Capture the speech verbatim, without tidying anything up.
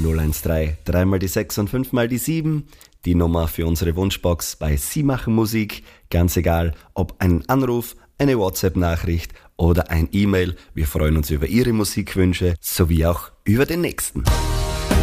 null eins drei, drei mal die sechs und fünf mal die sieben. Die Nummer für unsere Wunschbox bei Sie machen Musik. Ganz egal, ob ein Anruf, eine WhatsApp-Nachricht oder ein E-Mail. Wir freuen uns über Ihre Musikwünsche sowie auch über den nächsten.